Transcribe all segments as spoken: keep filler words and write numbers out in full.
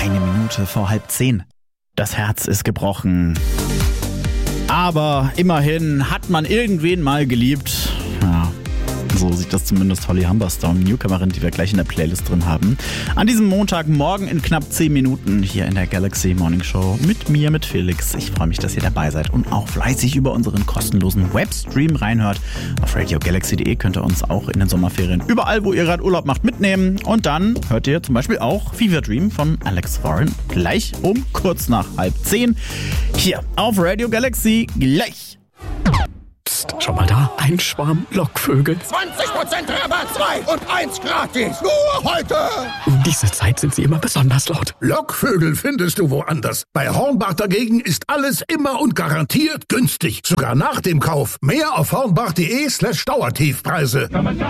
Eine Minute vor halb zehn. Das Herz ist gebrochen. Aber immerhin hat man irgendwen mal geliebt. Ja, so sieht das zumindest Holly Humberstone, Newcomerin, die wir gleich in der Playlist drin haben. An diesem Montagmorgen in knapp zehn Minuten hier in der Galaxy Morning Show mit mir, mit Felix. Ich freue mich, dass ihr dabei seid und auch fleißig über unseren kostenlosen Webstream reinhört. Auf radio galaxy punkt de könnt ihr uns auch in den Sommerferien überall, wo ihr gerade Urlaub macht, mitnehmen. Und dann hört ihr zum Beispiel auch Fever Dream von Alex Warren gleich um kurz nach halb zehn hier auf Radio Galaxy. Gleich! Psst, schau mal da, ein Schwarm Lockvögel. zwanzig Prozent Rabatt, zwei und eins gratis. Nur heute. Um diese Zeit sind sie immer besonders laut. Lockvögel findest du woanders. Bei Hornbach dagegen ist alles immer und garantiert günstig. Sogar nach dem Kauf. Mehr auf hornbach.de slash Dauertiefpreise.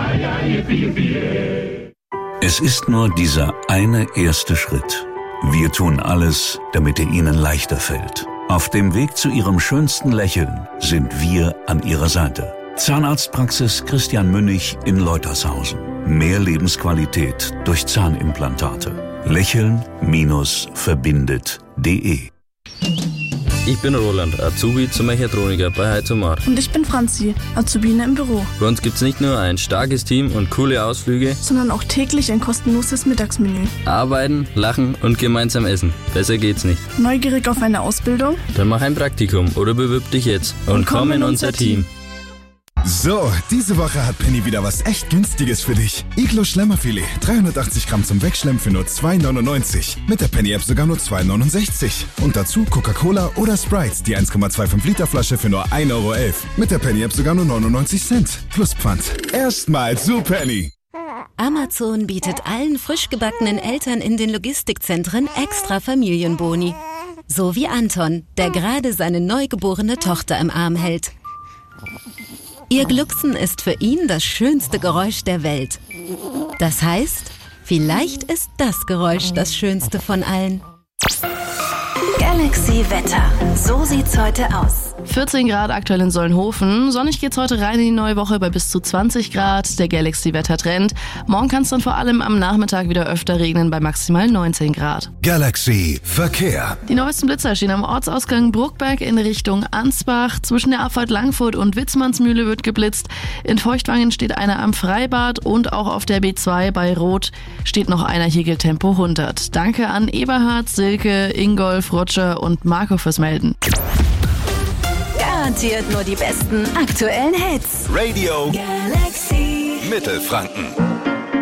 Es ist nur dieser eine erste Schritt. Wir tun alles, damit er Ihnen leichter fällt. Auf dem Weg zu Ihrem schönsten Lächeln sind wir an Ihrer Seite. Zahnarztpraxis Christian Münnig in Leutershausen. Mehr Lebensqualität durch Zahnimplantate. Lächeln-verbindet punkt de. Ich bin Roland, Azubi zum Mechatroniker bei Heizomar. Und ich bin Franzi, Azubine im Büro. Bei uns gibt's nicht nur ein starkes Team und coole Ausflüge, sondern auch täglich ein kostenloses Mittagsmenü. Arbeiten, lachen und gemeinsam essen. Besser geht's nicht. Neugierig auf eine Ausbildung? Dann mach ein Praktikum oder bewirb dich jetzt und, und komm in unser Team. So, diese Woche hat Penny wieder was echt Günstiges für dich. Iglo Schlemmerfilet, dreihundertachtzig Gramm zum Wegschlemmen für nur zwei neunundneunzig. Mit der Penny-App sogar nur zwei neunundsechzig. Und dazu Coca-Cola oder Sprite, die eins Komma fünfundzwanzig Liter Flasche für nur ein Euro elf. Mit der Penny-App sogar nur neunundneunzig Cent. Plus Pfand. Erstmal zu Penny. Amazon bietet allen frisch gebackenen Eltern in den Logistikzentren extra Familienboni. So wie Anton, der gerade seine neugeborene Tochter im Arm hält. Ihr Glucksen ist für ihn das schönste Geräusch der Welt. Das heißt, vielleicht ist das Geräusch das schönste von allen. Galaxy Wetter. So sieht's heute aus. vierzehn Grad aktuell in Solnhofen. Sonnig geht's heute rein in die neue Woche bei bis zu zwanzig Grad. Der Galaxy-Wettertrend. Morgen kann es dann vor allem am Nachmittag wieder öfter regnen bei maximal neunzehn Grad. Galaxy Verkehr. Die neuesten Blitzer stehen am Ortsausgang Bruckberg in Richtung Ansbach. Zwischen der Abfahrt Langfurt und Witzmannsmühle wird geblitzt. In Feuchtwangen steht einer am Freibad und auch auf der B zwei bei Rot steht noch einer. Hier gilt Tempo hundert. Danke an Eberhard, Silke, Ingolf, Roger und Marco fürs Melden. Garantiert nur die besten aktuellen Hits. Radio Galaxy Mittelfranken.